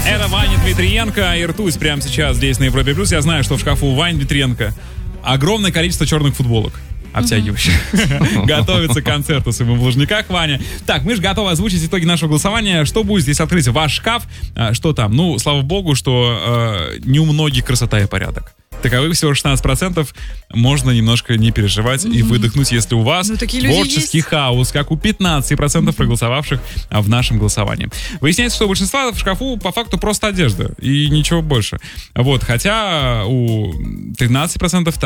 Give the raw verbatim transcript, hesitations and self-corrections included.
Это Ваня Дмитриенко и Ртуть прямо сейчас здесь на Европе Плюс. Я знаю, что в шкафу у Вани Дмитриенко огромное количество черных футболок обтягивающих. Готовится к концерту своему в Лужниках, Ваня. Так, мы же готовы озвучить итоги нашего голосования. Что будет здесь открыть? Ваш шкаф. А, что там? Ну, слава богу, что э, не у многих красота и порядок. Таковых всего шестнадцать процентов. Можно немножко не переживать mm-hmm. и выдохнуть, если у вас ну, творческий хаос, как у пятнадцати процентов mm-hmm. проголосовавших в нашем голосовании. Выясняется, что у большинства в шкафу по факту просто одежда и ничего больше. Вот, хотя у тринадцати процентов